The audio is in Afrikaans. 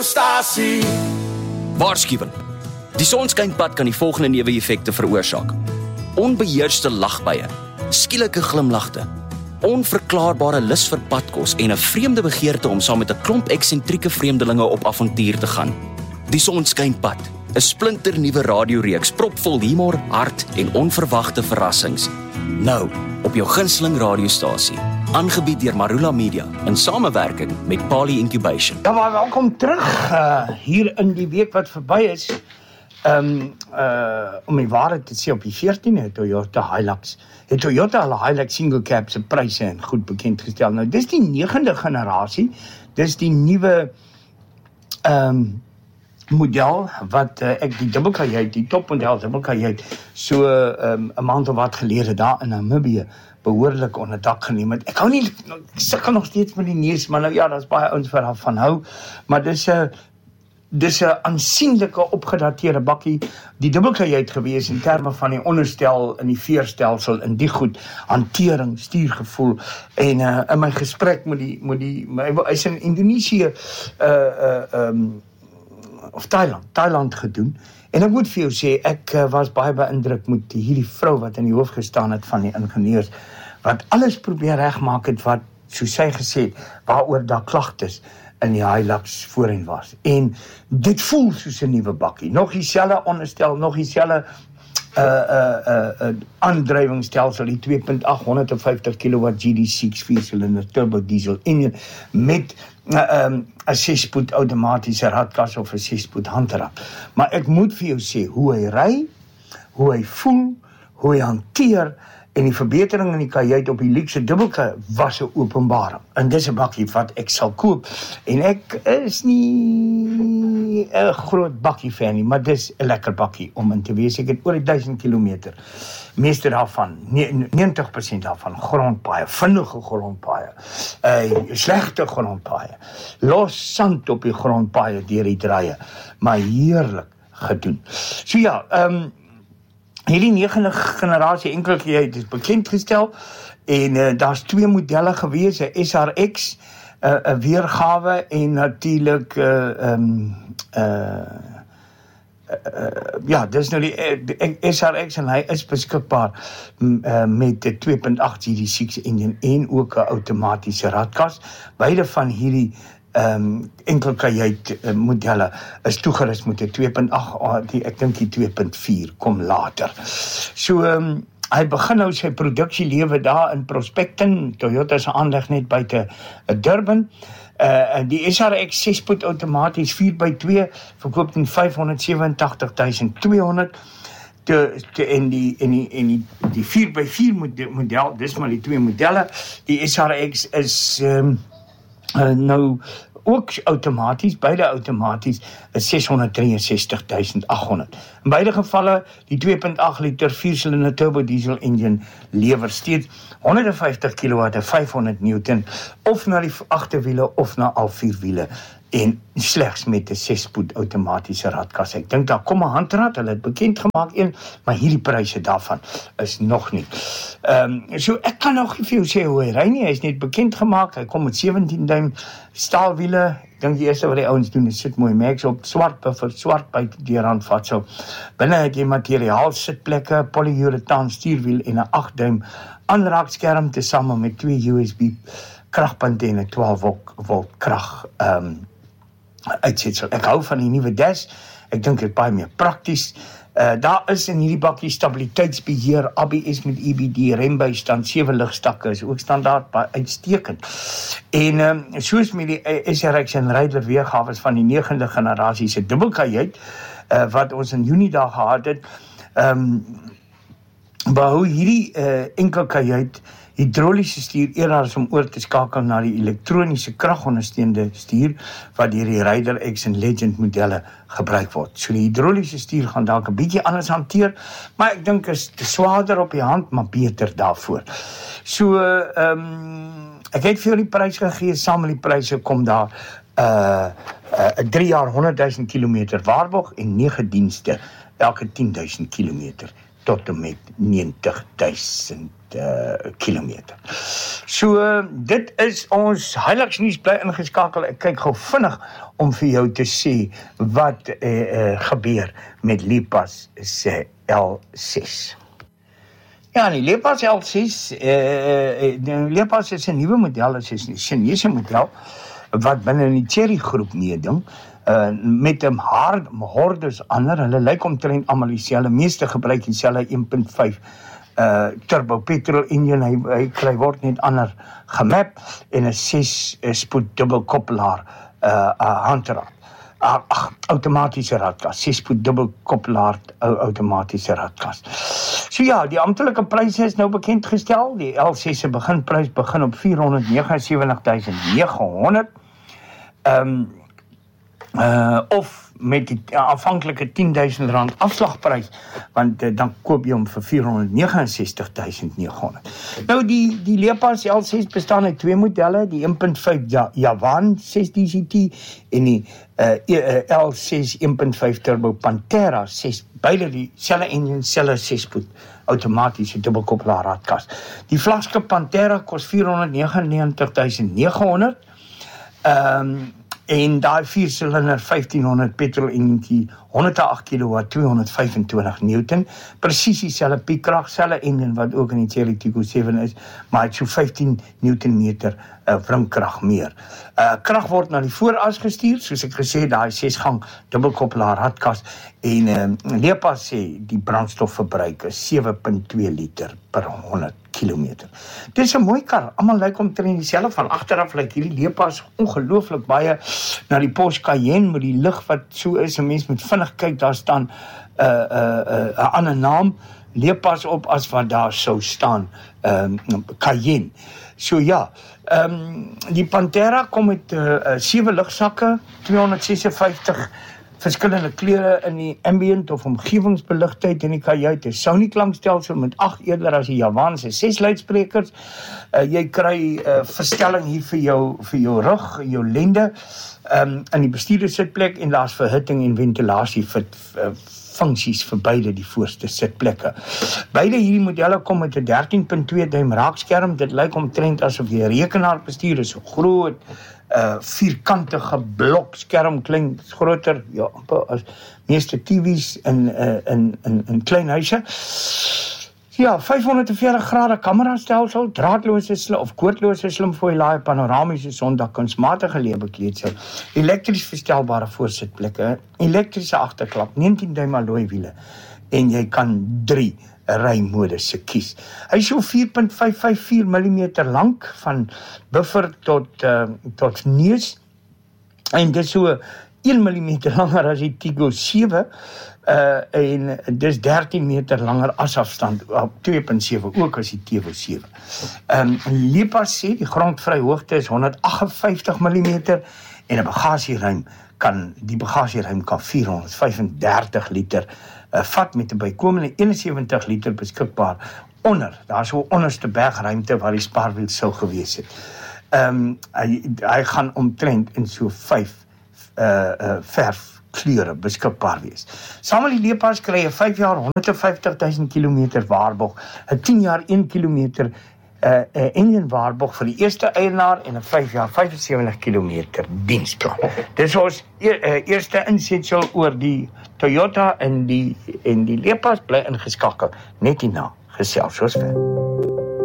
radiostasie. Waarskuwing. Die sonskynpad kan die volgende neeweffekte veroorsaak: onbeheerste lagbuie, skielike glimlagte, onverklaarbare lus vir padkos en 'n vreemde begeerte om saam met 'n klomp eksentrieke vreemdelinge op avontuur te gaan. Die sonskynpad, 'n splinternuwe radioreeks propvol humor, hart en onverwagte verrassings. Nou op jou gunsteling radiostasie, aangebied deur Marula Media in samewerking met Pali Incubation. Ja, maar welkom terug hier in die week wat verby is. Om die waarheid te sê, op die 14e Toyota Hilux het Toyota hulle Hilux single cab se pryse en goed bekend gestel. Nou, dis die 9de generasie, dis die nuwe model wat ek die dubbelkajuit, die topmodel dubbelkajuit, so 'n maand of wat gelede daar in Namibië behoorlik onder dak geneem het. Ek sukkel nog steeds met die neus, maar nou ja, daar's baie ouens wat daarvan hou, maar dis 'n aansienlike opgedateerde bakkie, die dubbelkajuit gewees in terme van die onderstel en die veerstelsel en die goed, hantering, stuurgevoel en in my gesprek met hy's in Indonesië of Thailand gedoen. En ek moet vir jou sê, ek was baie beïndruk met hierdie vrou wat in die hoof gestaan het van die ingenieurs, wat alles probeer regmaak het wat, soos sy gesê het, waaroor daar klagtes in die Hilux voorheen was. En dit voel soos 'n nuwe bakkie. Nog dieselfde onderstel, nog dieselfde aandrywingsstelsel, die 2.8 150 kW GD6 4-silinder turbo diesel engine met 'n 6-spoed outomatiese radkas of 'n 6-spoed handrat. Maar ek moet vir jou sê, hoe hy ry, hoe hy voel, hoe hy hanteer en die verbetering in die kajuit op die luxe dubbelkajuit was 'n openbaring. En dis 'n bakkie wat ek sal koop. En ek is nie 'n groot bakkie fan nie, maar dis 'n lekker bakkie om in te wees. Ek het oor die 1000 kilometer. Meeste daarvan, 90% daarvan grondpaaie, vinnige grondpaaie, slegte grondpaaie, los sand op die grondpaaie deur die draaie, maar heerlik gedoen. So ja, hierdie 9de generasie enkelkajuit is bekendgestel en daar's 2 modelle gewees, 'n SRX, 'n weergawe en natuurlik ja, dis nou die SRX en hy is beskikbaar met 'n 2.8 GD6 engine en ook 'n outomatiese radkas. Beide van hierdie enkelkajuit modelle is toegerus met 'n 2.8, ek dink die 2.4 kom later. So hy begin nou sy produksielewe daar in Prospecton, Toyota se aanleg net buite Durban. Die SRX 6-spoed outomaties 4x2 verkoop teen 587.200 en die 4x4 model, dis maar die 2 modelle. Die SRX is nou ook outomaties, beide outomaties is 663.800. In beide gevalle, die 2.8 liter 4-silinder turbo diesel engine lewer steeds 150 kW en 500 Newton of na die agterwiele of na al 4 wiele en slegs met 'n 6-spoed outomatiese radkas. Ek dink daar kom 'n handrat, hulle het bekend gemaak een, maar hierdie pryse daarvan is nog nie. So ek kan nog nie vir jou sê hoe hy ry nie, hy is net bekend gemaak, hy kom met 17 duim staalwiele. Ek dink die eerste wat die ouens doen is sit mooi max op, swart buffer, swart buite deurrand vat so. Binne het jy materiaal sitplekke, polyuretaan stuurwiel en 'n 8 duim aanraakskerm tesame met 2 USB kragpunte en 'n 12 volt krag uitsetsel. Ek hou van die nuwe dash. Ek dink dit is baie meer prakties. Daar is in hierdie bakkie stabiliteitsbeheer, ABS met EBD, rembystand, 7 ligstakke is ook standaard, baie uitstekend. En soos met die SRX en Raider weergawe van die 9de generasie se dubbelkajuit, wat ons in Junie daar gehad het, behou hierdie enkelkajuit hidroliese stuur eerder as om oor te skakel na die elektroniese kragondersteunende stuur wat deur die Raider X en Legend modelle gebruik word. So die hidroliese stuur gaan dalk 'n bietjie anders hanteer, maar ek dink is te swaarder op die hand, maar beter daarvoor. So ek het vir die prys gegee, saam met die pryse kom daar 'n 3 jaar 100.000 kilometer waarborg en 9 dienste elke 10.000 kilometer tot en met 90.000 kilometer. So, dit is ons Heilagsnuus, bly ingeskakel. Ek kyk gou vinnig om vir jou te sê wat gebeur met Leapaz se L6. Ja, die Leapaz L6, Leapaz is 'n nuwe model, is 'n Chinese model, wat binne in die Chery groep meeding, met 'n hordes ander, hulle lyk omtrent almal dieselfde, meeste gebruik dieselfde 1.5 turbo petrol engine, hy word net ander gemap, en 'n 6-spoed dubbelkoppelaar handrat. Outomatiese radkas, 6-spoed dubbelkoppelaar outomatiese radkas. So ja, die amptelike pryse is nou bekend gestel. Die L6 se beginprys begin op 479.900. Of met die afhanklike R10.000 afslagprys, want dan koop jy hom vir 469.900. Nou die Leapaz L6 bestaan uit twee modelle, die 1.5 Javan 6 DCT en die L6 1.5 Turbo Pantera 6, beide dieselfde engine, selfde 6-spoed outomatiese dubbelkoppelaar radkas. Die vlaggenskap Pantera kos 499.900. En daai 4-silinder 1500 petrol engine, 108 kW, 225 Newton, presies dieselfde piekkrag, selfde engine wat ook in die Chery Tiggo 7 is, maar het so 15 Newtonmeter wringkrag meer. Krag word na die vooras gestuur, soos ek gesê, daai 6-gang dubbelkoppelaar radkas, en Leapaz sê die brandstofverbruik is 7.2 liter per 100 kilometer. Dit is 'n mooi kar, almal lyk omtrent dieselfde, van agteraf lyk hierdie Leapaz ongelooflik baie na die Porsche Cayenne, met die lig wat so is, 'n mens moet vinnig kyk, daar staan 'n ander naam, Leapaz op, as wat daar sou staan, Cayenne. So ja, die Pantera kom met 7 ligsakke, 256 verskillende kleure in die ambient of omgewingsbeligtheid in die kajuit, 'n Sony-klankstelsel met 8 eerder as die Javan se 6 luidsprekers. Jy kry verstelling hier vir jou rug, jou lende, in die bestuurdersitplek, en daar's verhitting en ventilasie vir funksies vir beide die voorste sitplekke. Beide hierdie modelle kom met 'n 13.2 duim raakskerm. Dit lyk omtrent asof jy 'n rekenaar bestuur, is so groot, vierkantige blokskerm, klein, groter, ja, as meeste TV's in klein huise. Ja, 540 grade kamerastelsel, draadloose of koordlose slimfooi laai, panoramiese sondak, kunsmatige leebekleedsel, elektries verstelbare voorsitplekke, elektriese agterklap, 19 duim alloy wiele, en jy kan 3 rymodusse kies. Hy is so 4.554 mm lank, van buffer tot neus, en dit is so 1 mm langer as die Tiggo 7, en dis 13 meter langer asafstand, op 2.7, ook as die Tiggo 7. Leapaz sê, die grondvry hoogte is 158 mm, en 'n bagasieruim kan 435 liter vat, met 'n bykomende 71 liter beskikbaar daar so onderste bergruimte waar die spaarwiel sou gewees het. Hy gaan omtrent in so 5 verfkleure beskikbaar wees. Saam met die Leapaz kry jy 5 jaar 150.000 kilometer waarborg, 'n 10 jaar 1 kilometer engine waarborg vir die eerste eienaar, en 'n 5 jaar 75 kilometer diensplan. Dis ons eerste insetsel oor die Toyota en die Leapaz, bly ingeskakel, net hierna gesels ons verder.